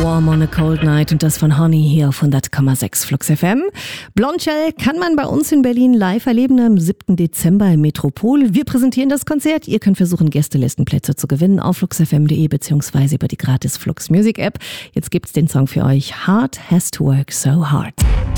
Warm on a Cold Night und das von Honey hier auf 100,6 Flux FM. Blondshell kann man bei uns in Berlin live erleben am 7. Dezember im Metropol. Wir präsentieren das Konzert. Ihr könnt versuchen, Gästelistenplätze zu gewinnen auf fluxfm.de bzw. über die gratis Flux Music App. Jetzt gibt's den Song für euch. Heart Has to Work So Hard.